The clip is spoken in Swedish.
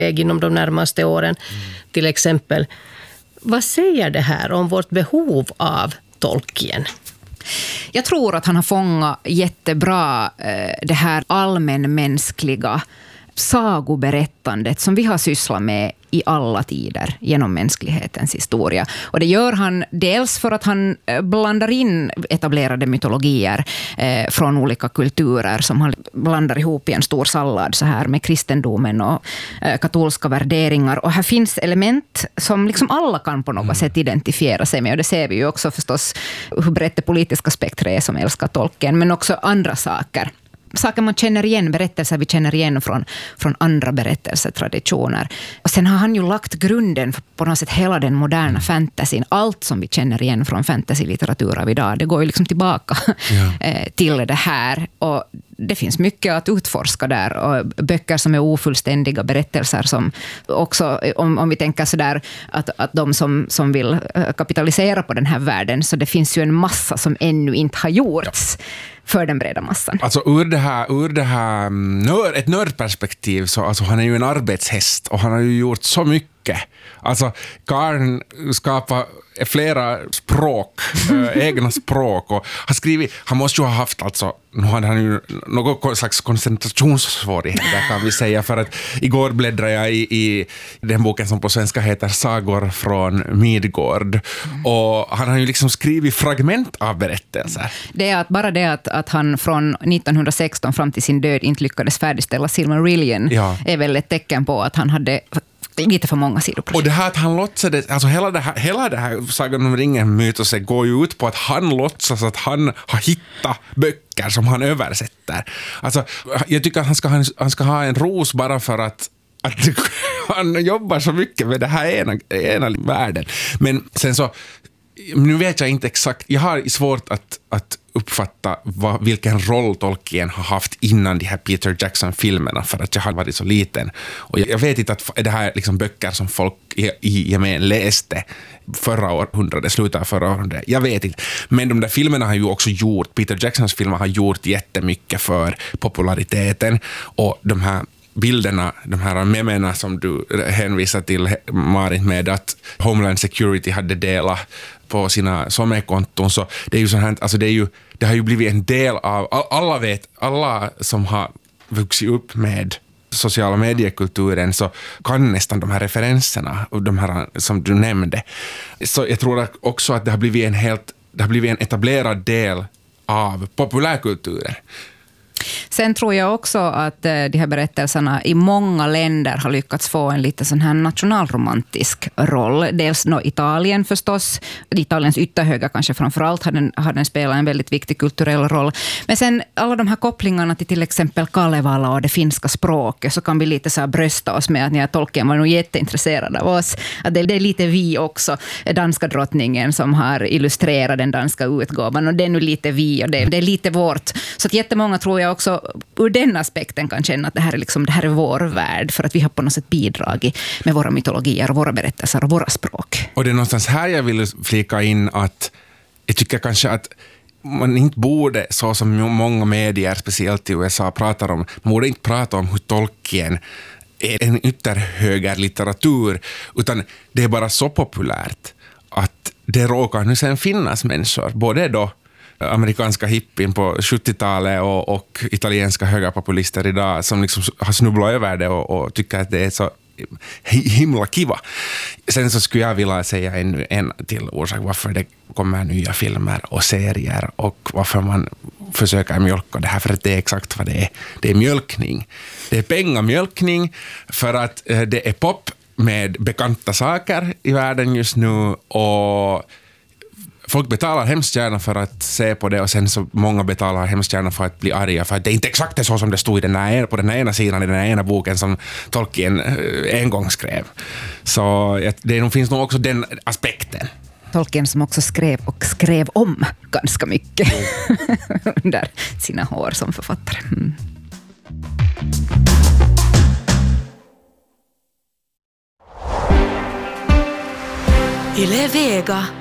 inom de närmaste åren till exempel. Vad säger det här om vårt behov av Tolkien? Jag tror att han har fångat jättebra det här allmänmänskliga sagoberättandet som vi har sysslat med i alla tider genom mänsklighetens historia. Och det gör han dels för att han blandar in etablerade mytologier från olika kulturer som han blandar ihop i en stor sallad så här med kristendomen och katolska värderingar. Och här finns element som liksom alla kan på något sätt identifiera sig med. Och det ser vi ju också förstås hur brett det politiska spektret är som älskar Tolkien, men också andra saker man känner igen, berättelser vi känner igen från andra berättelsetraditioner. Och sen har han ju lagt grunden för på något sätt hela den moderna fantasyn. Allt som vi känner igen från fantasylitteratur av idag, det går ju liksom tillbaka till det här. Och det finns mycket att utforska där. Och böcker som är ofullständiga, berättelser som också, om vi tänker sådär att de som vill kapitalisera på den här världen, så det finns ju en massa som ännu inte har gjorts för den breda massan. Alltså ur det här ett nördperspektiv så alltså han är ju en arbetshäst och han har ju gjort så mycket. Alltså Karn skapar flera språk, egna språk och har skrivit, han måste ju ha haft alltså, nu hade han ju någon slags koncentrationssvårigheter kan vi säga, för att igår bläddrade jag i den boken som på svenska heter Sagor från Midgård och han har ju liksom skrivit fragment av berättelser. Det är bara det att han från 1916 fram till sin död inte lyckades färdigställa Silmarillion är väl ett tecken på att han hade lite för många sidoprojekt. Och det här att han låtsades, alltså hela det här Sagan om ringen-mytoset går ju ut på att han låtsas att han har hittat böcker som han översätter. Alltså, jag tycker att han ska ha en ros bara för att han jobbar så mycket med det här ena världen. Men sen så, nu vet jag inte exakt, jag har svårt att uppfatta vilken roll Tolkien har haft innan de här Peter Jackson-filmerna, för att jag har varit så liten. Och jag vet inte att det här liksom böcker som folk i gemen läste förra århundradet, slutet av förra århundradet. Jag vet inte. Men de där filmerna har ju också gjort, Peter Jacksons filmer har gjort jättemycket för populariteten, och de här bilderna, de här memerna som du hänvisar till, Marit, med att Homeland Security hade delat på sina sommarkonton, så det är ju så här, alltså det har ju blivit en del av, alla som har vuxit upp med sociala mediekulturen så kan nästan de här referenserna och de här som du nämnde. Så jag tror också att det har blivit en etablerad del av populärkulturen. Sen tror jag också att de här berättelserna i många länder har lyckats få en lite sån här nationalromantisk roll. Dels Italien förstås. Italiens ytterhöga kanske framförallt har den spelat en väldigt viktig kulturell roll. Men sen alla de här kopplingarna till exempel Kalevala och det finska språket, så kan vi lite så här brösta oss med att Tolkien var nog jätteintresserad av oss. Att det är lite vi också, danska drottningen som har illustrerat den danska utgåvan, och det är nu lite vi och det är lite vårt. Så att jättemånga tror jag också ur den aspekten kan känna att det här är vår värld, för att vi har på något sätt bidragit med våra mytologier och våra berättelser och våra språk. Och det är någonstans här jag vill flika in att jag tycker kanske att man inte borde, så som många medier, speciellt i USA, pratar om, man borde inte prata om hur Tolkien är en ytterhöger litteratur, utan det är bara så populärt att det råkar nu sen finnas människor, både då amerikanska hippien på 70-talet och italienska högerpopulister idag som liksom har snubblat över det och tycker att det är så himla kiva. Sen så skulle jag vilja säga en till orsak varför det kommer nya filmer och serier och varför man försöker mjölka det här, för att det är exakt vad det är. Det är mjölkning. Det är pengamjölkning för att det är pop med bekanta saker i världen just nu, och folk betalar hemskt gärna för att se på det, och sen så många betalar hemskt gärna för att bli arga för att det är inte exakt så som det stod på den ena sidan i den ena boken som Tolkien en gång skrev. Så det finns nog också den aspekten. Tolkien som också skrev om ganska mycket under sina år som författare. Yle Vega.